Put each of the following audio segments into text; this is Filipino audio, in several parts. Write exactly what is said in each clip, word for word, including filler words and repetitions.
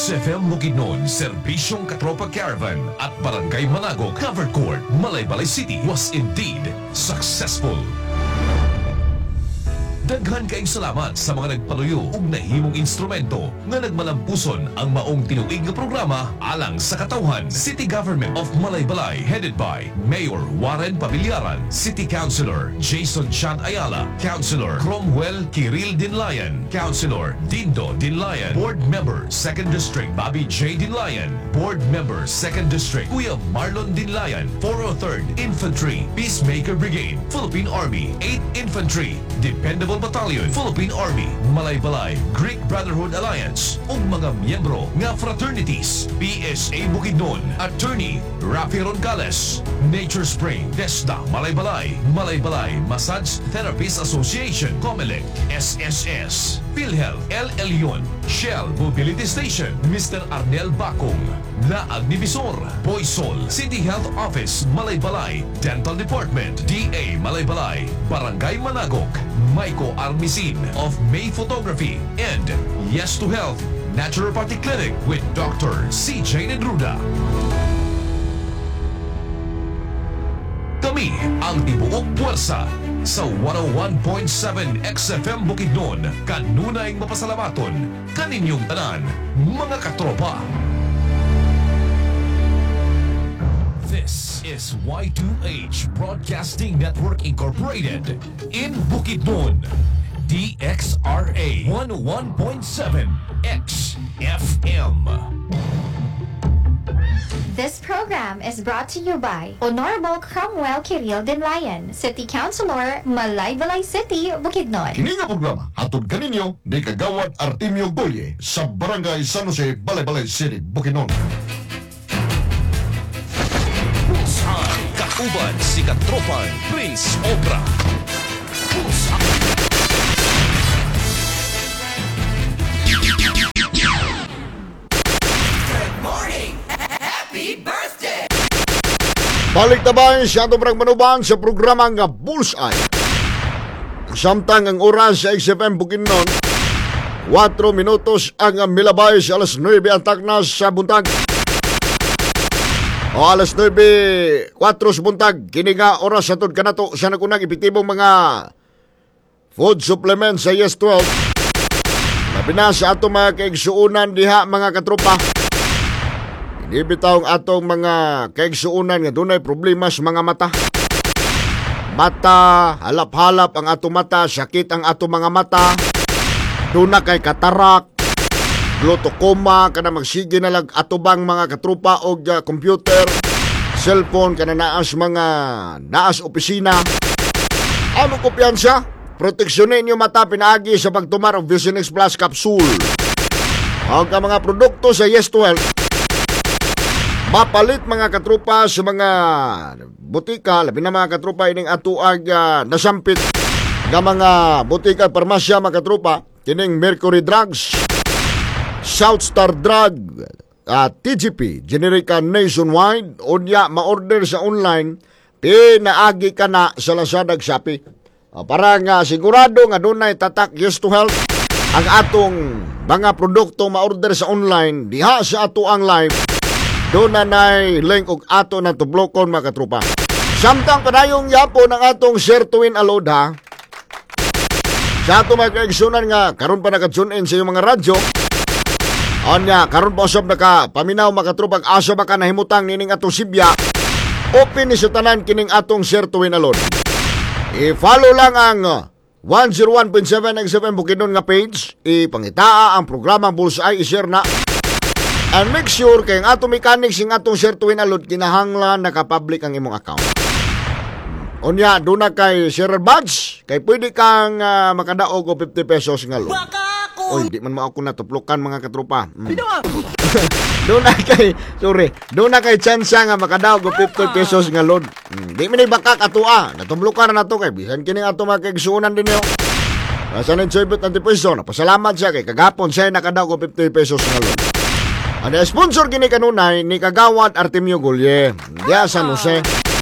X F M Bukidnon, Serbisyong Katropa Caravan at Barangay Managog Covered Court, Malaybalay City was indeed successful. Daghan kaayong salamat sa mga nagpaluyo ug nahimong instrumento nga nagmalampuson ang maong tinuig nga programa alang sa katawhan. City Government of Malaybalay headed by Mayor Warren Pamillaran, City Councilor Jason Chan Ayala, Councilor Cromwell Kiril Dinlayan, Councilor Dindo Dinlayan, Board Member second District Bobby J. Dinlayan, Board Member second District Kuya Marlon Dinlayan, four oh third Infantry Peacemaker Brigade, Philippine Army eighth Infantry, Dependable Battalion, Philippine Army, Malaybalay, Greek Brotherhood Alliance, ug mga miyembro nga fraternities, P S A Bukidnon, Attorney Rafi Roncales, Nature Spring, Desda, Malaybalay, Malaybalay Massage Therapists Association, Comelec, S S S, PhilHealth, L. Elion, Shell Mobility Station, Mister Arnel Bacong, La Agnivisor, Boysol, City Health Office, Malaybalay, Dental Department, D A Malaybalay, Barangay Managog, Maiko Armisin of May Photography, and Yes to Health Naturopathy Clinic with Doctor C J Nedruda. Kami ang tibuok puwersa sa one oh one point seven X F M Bukidnon. Kanunay mapasalamaton kaninyong tanan, mga katropa. This is Y two H Broadcasting Network Incorporated in Bukidnon, D X R A one oh one point seven X F M. This program is brought to you by Honorable Cromwell Kiril Dinlayan, City Councilor, Malaybalay City, Bukidnon. Kini nga programa hatod kaninyo ni Kagawad Artemio Goye sa Barangay San Jose, Malaybalay City, Bukidnon. Kauban si Katropan Prince Obra. Good morning! Happy birthday! Balik na ba siya itong manuban sa programang Bullseye? Samtang ang oras sa X F M Bukidnon, four minutos ang milabay sa alas nueve ang taknas sa buntag. O alas nueve four sa buntag, kini nga oras sa tod kanato sa nakunang epektibong mga food supplements sa Yes twelve. Labi na sa atong mga kaigsuunan diha mga katropa. Hindi bitawang atong mga kaigsuunan nga dunay problema sa mga mata. Mata, halap-halap ang atong mata, sakit ang atong mga mata, duna kay katarak, glaucoma, kana magsige na lag atubang mga katrupa o uh, computer, cellphone, kana naas mga naas opisina. Amo kumpiyansa, proteksyonin yung mata pinaagi sa pagtumar of Vision X Plus Capsule. Ang ka mga produkto sa Yes twelve, mapalit mga katrupa sa mga butika, labi na mga katrupa ining atuag uh, nasampit nga mga butika, parmasya mga katrupa, kining Mercury Drugs, Southstar Drug, uh, T G P, Generica nationwide, unya ma-order sa online, pinaagi ka na sa Lazada ug Shopee. Uh, para nga sigurado nga dunay tatak Yes to Health ang atong mga produkto ma-order sa online, diha sa ato ang live, doon na nay link og ato na tublokon mga katrupa. Samtang padayong yapo ng atong share to win alod ha. Sa ato mga kaigsunan nga, karon pa naka-tune-in sa iyong mga radyo, anya, karon pa usab naka paminaw makatrupag asa ba ka nahimutang nining atong sibya. Open ni sa tanan kining atong share to win alone. I-follow lang ang one oh one point seven X F M Bukidnon nga page. Ipangitaa ang programang Bullseye, i-share na. And make sure kay ang atong mechanics yung atong share to win alone kinahanglan naka-public ang imong account. Unya, doon na kay share badge, kay pwede kang uh, makadaog o fifty pesos nga loan. Oy, di man mo ako natuplukan mga katrupa. Mm. Doon na kay, sorry, doon na kay chance nga makadaog o fifty pesos nga loan. Mm. Di man ibakak atua, natuplukan na to kay bisan kini ato mga kaigsuunan din yo. Asa na choybot ng peso, napasalamat siya kay kagapon siya nakadaog o fifty pesos nga loan. Ano sponsor kini kanunay ni Kagawad Artemio Goye. Diya San Jose.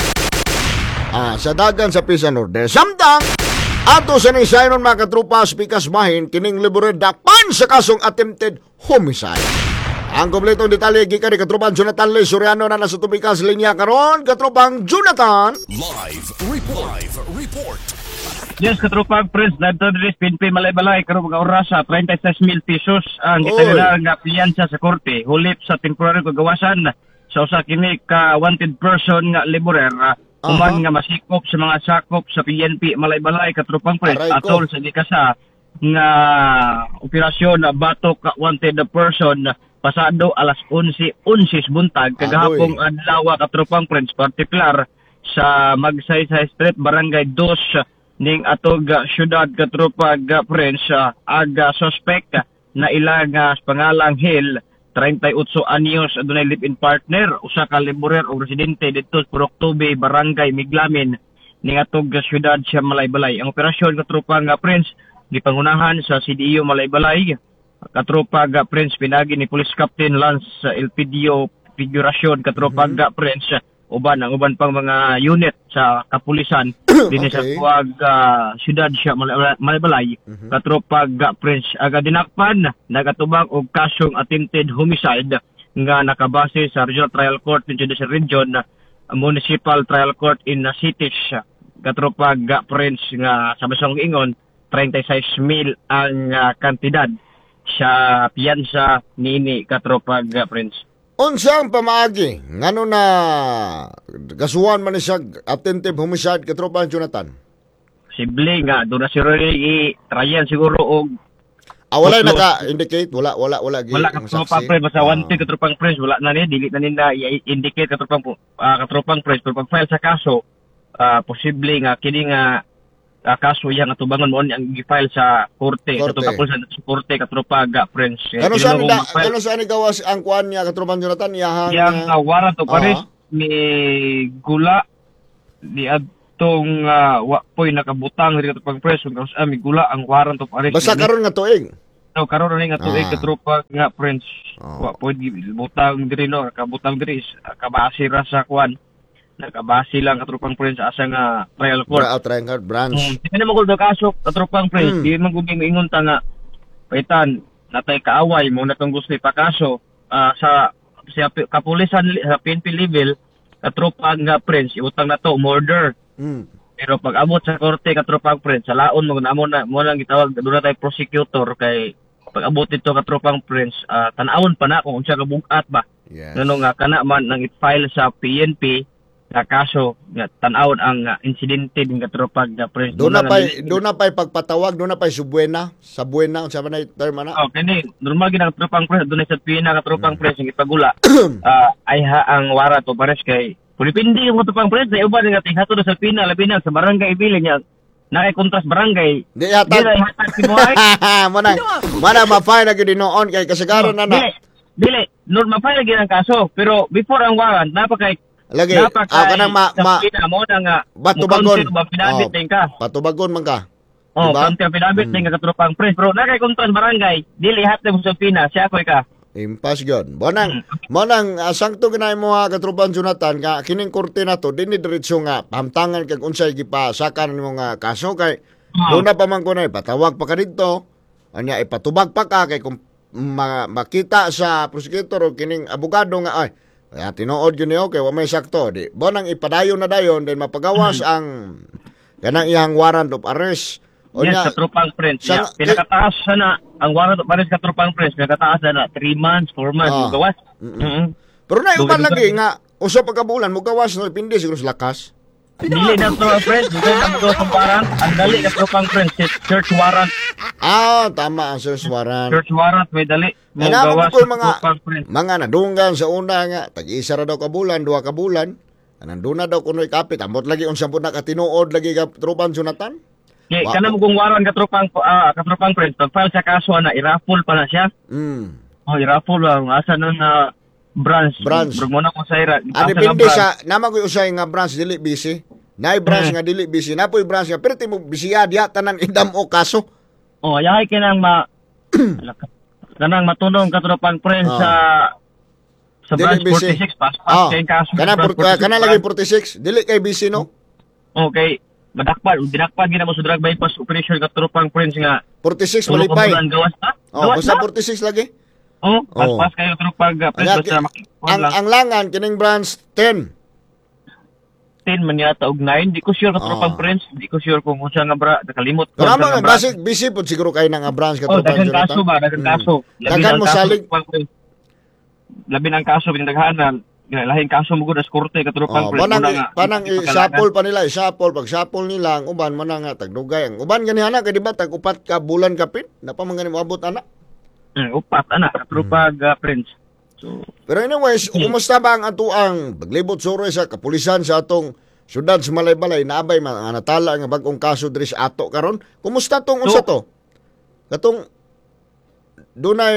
Ah, sa dagan sa Pisa Norte. Samtang ato sa ning sayron mga katrupa, spikas bahin kining libre dakpan sa kasong attempted homicide. Ang kompletong detalye gikan ni Katropang Jonathan Lee Soriano na nasa tubika sa linya karon. Katropang Jonathan. Live report. Live report. Yes, katropang Prince, nandito rin P N P Malay-Balay, karon mga oras sa thirty-six mil pesos ang Oy. gitanila nga piyansa sa korte. Hulip sa temporary kagawasan sa usa kini ka wanted person nga laborer. Uh, Human nga masikop sa mga sakop sa P N P Malay-Balay, katropang Prince, Aray ko. atol sa gikasa nga operasyon na batok ka wanted person pasado alas eleven eleven buntag kagahapong adlaw katropang Prince, particular sa Magsaysay Street, Barangay two ning atog uh, syudad katropag uh, Prince, uh, aga suspect uh, na ilang uh, pangalang Hill, thirty-eight anyos, adunay live-in partner, usa ka laborer o residente dito sa Puroktobe, Barangay Miglamin ning atog uh, syudad sa Malay-Balay. Ang operasyon katropang uh, Prince gipangunahan sa C D E O Malay-Balay, katropag uh, Prince pinagi ni Police Captain Lance uh, Elpidio Figurasyon, katropag uh, Prince, uh, uban ang uban pang mga unit sa kapulisan dinhi sa Okay. tuwag uh, syudad siya Malay- Malay-Balay, katropag uh, Prince aga dinakpan nagatubang og kasong attempted homicide nga nakabase sa Regional Trial Court in Judicial Region, uh, Municipal Trial Court in uh, Cities, uh, katropag uh, Prince nga sa basang ingon thirty-six mil ang uh, kantidad sa piyansa niini katropag uh, Prince. Unsang pamaagi ngano na kasuhan man ni siya attempted homicide Katropang Jonathan? Sible nga doon na si Rory i-tryan siguro og Ah, wala Outlaw. naka-indicate, wala wala wala gi wala ang ka saksi. tropang press basta Ah. one thing katropang press wala na ni dili na nila i-indicate katropang uh, katropang press pero pag file sa kaso uh, posible nga kini nga uh, kaso yang atubangon mo ang gi-file sa korte Korte. katong kapulisan sa korte katropag uh, Prince. Kano sa Kailangan da, mo mag-file. kano sa ni gawas ang kuan niya Katropang Jonathan iyahang Yang uh, warrant of Ah. arrest ni Gula di adtong uh, wa poy nakabutang diri katropang press ug uh, mi Gula ang warrant of arrest. basta ni- karon nga tuig. No, karon rin nga tuig Ah. katropag nga Prince. Oh. Wa pwede butang diri no, kabutang diri is- kabase ra sa kwan. Nakabase lang katropang Prince asa nga trial court. Bra triangle branch. Mm, di na maguldo kaso katropang Prince, Mm. di man gud ingon ta nga paitan natay kaaway mo na tong gusto ipakaso ah, sa sa pi- kapulisan li- sa P N P level katropang nga Prince iutang na to murder. Mm. Pero pag abot sa korte katropang Prince, sa laon mo na mo na mo lang gitawag doon na tayo prosecutor kay pag abot dito katropang Prince, uh, tanawon pa na kung unsa ka bugat ba. Yes. Ngano nga kana man nang i-file sa P N P nga kaso nga tanawon ang uh, insidente din katropag nga Prince. Do na Muna nga pay dili- do na pay pagpatawag, do na pay subuena, sa buena unsa man ay term ana. Oh, kani normal gid ang katropang Prince doon sa pina katropang Prince ang ipagula. Ah, ay ha ang wara to pares kay Pulipindi yung katropang Prince ay uban nga tinghato sa pina labi na sa barangay Ibilin niya. Na kay kontras barangay. Di Di yata. na ihatag si Moay. Mana mana ma-file na gid noon kay kasagaran na na. Dili, dili. Normal pa lagi ang kaso. Pero before ang warrant, napakay... Lagi, ah, kanang ma, ma mo na nga... batubagon. Ba, pinabit Oh, din ka. Patubagon man ka. Oh, Diba? counter pinabit din ka katropang Prince. Pero na kay kontras barangay, dili hatag mo sa pina. Siya ko'y ka. Impas gyud. Bonang monang uh, sangto ginay mo ha Katropang Jonathan nga kining korte na to dinhi diretso nga pamtangan kag unsay gipasakan nimo nga kaso kay Ah. doon na pa man ko na patawag pa ka dito. Anya ipatubag pa ka kay kung ma- makita sa prosecutor o kining abogado nga ay kaya tinuod yun niyo kay wa may sakto di bonang ipadayon na dayon then mapagawas ang kanang iyang warrant of arrest. O Yes, nya, katropang Prince. sa- Yeah. Pinakataas sana ang warrant of arrest katropang Prince. Pinakataas sana three months, four months. Ah. Gawas. Mm-mm. Mm-hmm. pero na uban Dugay- lagi nga usa pa ka bulan mo gawas no pindi siguro sa lakas. Dili na katropang Prince. Dili na katropang warrant. Ang dali katropang Prince. Search warrant. Ah, tama ang search warrant. Search warrant. May dali. Mo Kaya naman gawas ko yung mga, katropang Prince. mga nadunggan sa una nga, tag-isa ra daw ka bulan, duha ka bulan, nandun na daw kuno'y kapit, amot lagi unsang po nakatinuod lagi ka Katropang Jonathan. Okay, Wa- kana mo kung warrant katropang ah, katropang Prince. Pag-file sa kaso na i-raffle pa na siya. Mm. Oh, i-raffle lang. Asa na na branch. Branch. Pero muna ko sa ira. Ah, depende sa, naman ko usay nga branch dili busy. Naay branch Mm. nga dili busy, napoy branch nga, pero timo bisiya diya tanan idam o kaso. Oh, yahay kinang ma... kanang matunong katropang Prince Ah. sa... sa Dili branch busy. forty-six. Pas, Ah, pas kay kaso. kana sa branch por- kana lagi branch. forty-six, dili kay busy no. Okay. Madakpan. Dinakpan gina mo sa drug bypass operation katropang Prince nga. forty-six Tulong ka malipay. bulan gawas ta. Oh, Gawas basta na. forty-six lagi. Oh, pas Oh. pas kayo tropag uh, Prince Nga, basta ki- makikuan ang, lang. ang langan, kining branch ten. ten man yata og nine, di ko sure ka tropang Ah. Prince, di ko sure kung unsa nga bra, nakalimot ko. Pero unsa nga amo, bra. basic, busy po siguro kayo ng uh, branch Oh, katropang daghang kaso Jonathan. ba, daghang Mm. kaso. Labi Daghan na ang mo kaso, salig. Tropang Prince. Labi ng kaso pinagdaghanan. Lahing kaso mo gud sa korte ka tropang Oh, Prince. panang Una i- nga, panang hindi i-shuffle pa nila, i-shuffle pag shuffle nila ang uban man nga tagdugay. Ang uban ganihana kay di ba tag upat ka bulan kapit, napa man gani moabot ana. Mm, upat ana ka tropag uh, Prince. So, Pero anyways, kumusta ba ang ato ang paglibot suro sa kapulisan sa atong syudad sa Malaybalay naabay mga natala nga bag-ong kaso diri sa ato karon? Kumusta tong unsa to? Katong dunay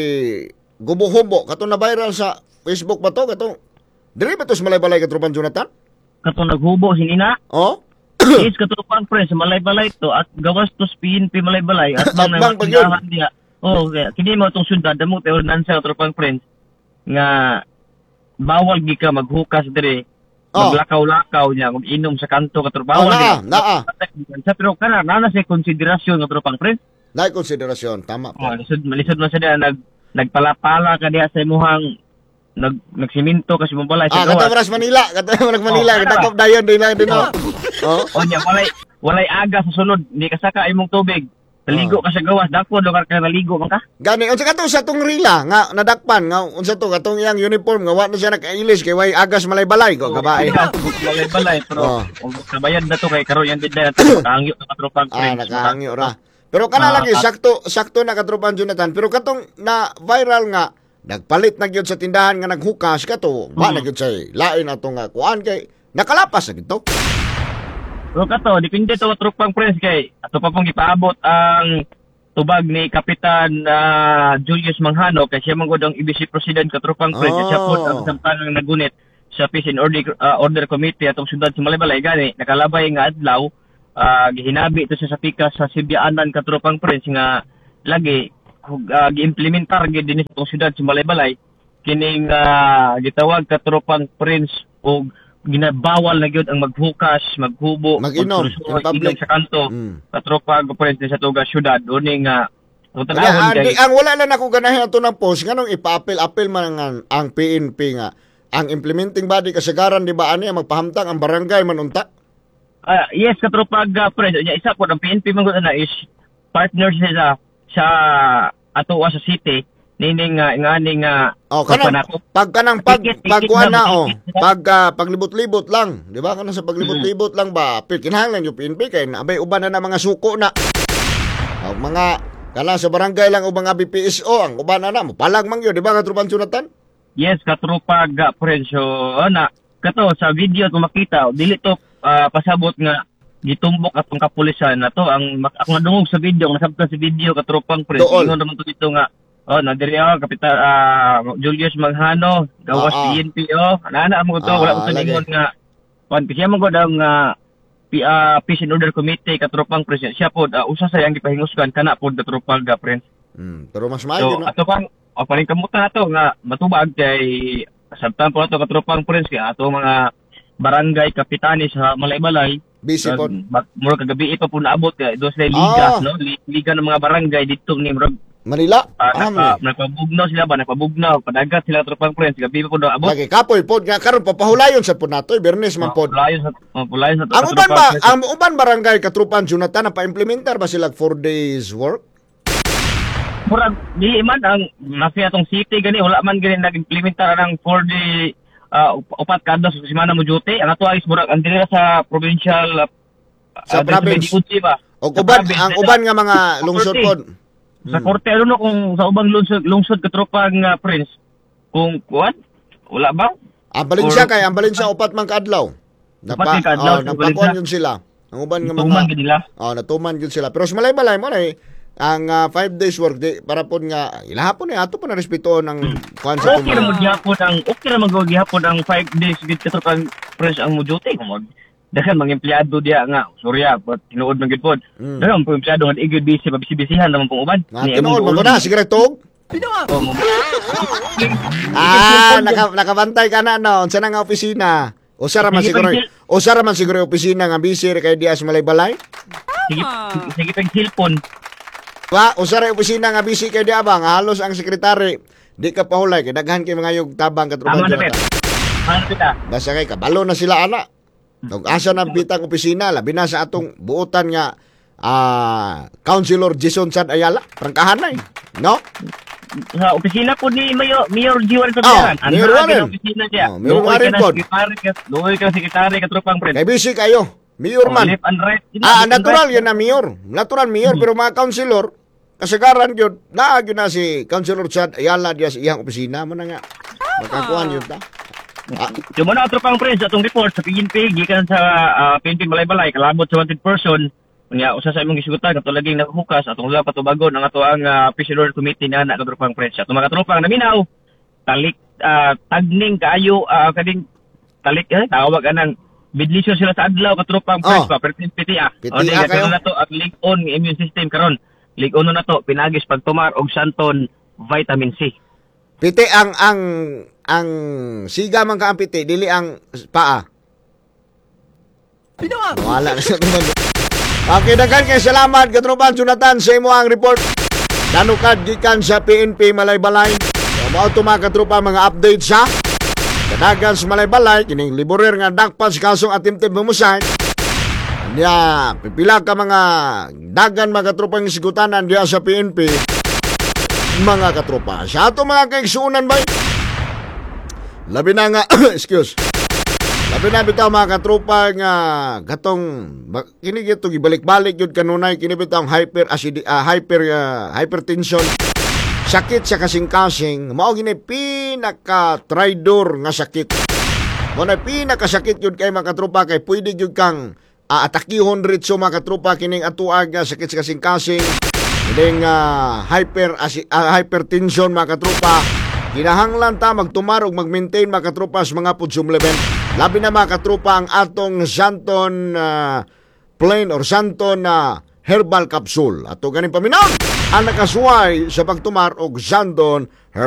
gubo-hubo katong na viral sa Facebook ba to katong diri ba to sa Malaybalay katrupan Jonathan? kato naghubo sinina. Oh? Is katropang Prince malay-balay to at gawas to sa P N P malay-balay at bang At bang pag yun. namatindahan diha. Oh, kaya kini mo tong syudad damo te ordinansa katropang Prince nga bawal gi ka maghukas dire. Oh. Maglakaw-lakaw niya kung inom sa kanto katro Oh, bawal naa, di. naa. Sa pero kana na na sa konsiderasyon katropang Prince. Naay konsiderasyon, tama Oh, pa. lisod malisod man sa diha nag nagpalapala ka diha sa imuhang nag nagsiminto kasi mabalay Ah, sa gawas. katong Manila, katong nag Manila, Oh, katakop dayon din lang din. Oh. Oh. O niya, walay, walay aga sa sunod. Hindi ka saka imong tubig. Naligo ka sa gawas. Dako, lugar ka naligo man ka. Gani, unsa kato sa tong rila nga nadakpan nga unsa to katong iyang uniform nga wa na siya nakailis kay way agas malay-balay ko kabae. Balay-balay. Oh. Pero, kung kabayan na to kay karoon yan din na ito. Nakahangyo na katropang Ah, friends. nakahangyo ra. Pero kana Ah, lagi ah. sakto sakto na katropan Jonathan. Pero katong na viral nga nagpalit na gyud sa tindahan nga naghukas kato, ba na gyud say lain ato nga kuan kay nakalapas na gito. Pero kato, depende to katropang friends kay ato pa pong ipaabot ang tubag ni Kapitan ah, Julius Manghano kay siya manggod ang I B C President katropang friends. Oh. Siya po ang samtangang nagunit sa Peace and Order, ah, Order Committee atong syudad sa Malaybalay gani nakalabay nga adlaw ah, gihinabi ito sa pikas sa Sibyaanan katropang friends nga lagi uh, gi-implementar gid dinhi sa itong syudad sa Malaybalay kining ah, gitawag katropang friends o ginabawal na gyud ang maghukas, maghubo, Mag-inom, magsusuroy, in public. inom sa kanto. Mm. Katropang friends din sa tuga syudad uni nga kung Kaya tanawon ang, kay ang wala lang ako ganahin ato ng post nganong ipa-apil-apil man ang, ang P N P nga ang implementing body kasagaran di ba ani ang magpahamtang ang barangay man unta. Ah, yes, katropag uh, friends. Ya, isa po, ang P N P man na is partner siya sa, sa atoa sa city. Nining nga, nga, ning nga, Oh, kanang kapanakop. pag kanang pag Tikit, tikit pagkuan na, na oh, tikit na. pag ah, paglibot-libot lang, di ba? Kanang sa paglibot-libot lang ba, apil kinahanglan yung P N P kay abay uban na na mga suko na. Oh, mga kana sa barangay lang ubang abi P S O ang uban na na mo palag man gyud di ba katrupan Jonathan? Yes, katropag uh, friends. So, ana, kato, sa video kung makita, dili to ah, pasabot nga, gitumbok atong kapulisan na to. Ang, mak- ako nadungog sa video, ang nasabtan sa video, katropang friends. Dool. Ingon naman to dito nga, oh, nadiri ako, Kapitan ah, Julius Manghano, gawas Ah, ah. P N P O. Ana, mo to, Ah, wala ko sa lagi. lingon nga, pan, siya mo ang uh, P- ah, Peace and Order Committee, katropang friends. Siya po, uh, usa sa yang gipahinguskan, kana po, katropang uh, friends. Hmm, pero mas maayo So, no. ato pang, o paring kamutan ato nga, matubag kay, sabtan po ato katropang friends, kaya ato mga barangay kapitani sa Malaybalay, Busy po. mura kagabi pa po naabot kay do sila liga, Ah. no? Li- Liga ng mga barangay dito ni murag Manila. uh, Ah, nagpa, nagpabugnaw sila ba, nagpabugnaw, padagat sila katropang friends, gabi pa po naabot. lagi kapoy pod nga karon papahulayon sa pod nato, Bernes man pod. Pulayon sa, oh, pulayon sa Ang uban katropang ba, friends. ang uban barangay katrupan Jonathan na pa-implementar ba sila four days work? Murag, di man ang mafia tong city gani, wala man gani nag-implementar ng four day uh, upat kada sa semana mo duty. Ang ato ay murag ang dili sa provincial uh, Sa uh, province. Di Uchi ba? O Sa uban province, ang sa- uban nga mga sa lungsod korte. pod. Sa korte ano no kung sa ubang lungsod lungsod katropang uh, prince kung kuan wala ba? Ang Valencia Or- kay ang Valencia upat man kaadlaw. Upat man kaadlaw oh, sa napakuan Valencia. yun sila. Ang uban nga Tuman mga gid nila. oh, natuman yun sila. Pero sa Malaybalay mo na ang ah, five days work di para pod nga ilahapon ni ato pa na respetuon ang kuan sa Okay ra mo tuman. gihapon ang okay ra mo gihapon ang five days gid katropang prince ang mo duty kung mag dahan mga empleyado diya nga surya but tinuod man gid pod. Mm. Dahan po empleyado nga igid busy pabisi-bisihan naman pong uban. Nga tinuod mo na sige tog. Oh, mo- Ah, naka, nakabantay ka na no. Unsa na nga opisina? Usa ra man Sige, siguro. pag- Usa ra man siguro yung opisina nga busy ra kay dias Malaybalay. Sige, sige pag cellphone. Wa, usa ra opisina nga busy kay di abang, halos ang sekretary di ka pahulay kay daghan kay mga yung tabang katrubang. Tama na, Pet. Ano kita? Basta kay kabalo na sila ana. Ug asa nang bitang opisina labi na sa atong buotan nga ah Councilor Jason Sad Ayala, prangkahan na eh. No? Sa opisina po ni Mayor, Mayor G. Warren Oh, Tabiaran. Mayor Warren. Opisina siya. Oh, Mayor Doon Warren ka na po. sekretary ka, doon ka sekretary ka tropang friend. Kay busy kayo. Mayor Oh, man. left and right. Sino, Ah, left and natural right. yan na mayor. Natural mayor pero mga councilor kasagaran yun. Naa yun na si Councilor Chad Ayala diya sa iyang opisina mo na nga. Makakuan yun ta. Ah, Yung muna tropang friend sa atong report sa P N P gikan sa ah, P N P Balay-Balay kalabot sa wanted person. Nya usa sa imong gisugutan kato laging nakahukas atong wala patubagon ang ato ang uh, Fisher Committee na na katropang friend. Sa atong mga tropang naminaw talik ah, tagning kaayo ah, kading talik eh tawag anang bidlisyon sila sa adlaw katropang friends Oh. pa pero P T A. P T A O di kayo? na to at link on immune system karon. Link on na to pinagis pagtumar og santon vitamin C. piti ang ang ang siga man ka ang piti dili ang paa. Wala na sa tuman. Okay, daghan kay salamat Katropan Jonathan sa imo ang report. Danukad gikan sa P N P Malaybalay. So, mao to mga katropa mga update sa kadagan sa Malaybalay kining liborer nga dakpan sa kasong attempted homicide. Nya pipila ka mga dagan mga katropang sigutanan diya sa P N P mga katropa. Sa ato mga kaigsuunan bay. Labi na nga excuse. Labi na bitaw mga katropa nga katong ba- kini gito gibalik-balik yun kanunay kini bitaw ang hyper acid uh, hyper uh, hypertension sakit sa kasing-kasing mao gini pinaka traidor nga sakit. Mo na pinaka sakit yun kay mga katropa kay pwede gyud kang uh, atakihon ritso mga katropa kining atuag nga sakit sa kasing-kasing kining uh, hyper acid, uh, hypertension mga katropa. Kinahanglan ta magtumar ug mag-maintain mga katropa sa mga food supplement. Labi na mga katropa ang atong Santon uh, plain or Santon uh, herbal capsule. Ato ganing paminaw ang nakasuway sa pagtumar og Santon herbal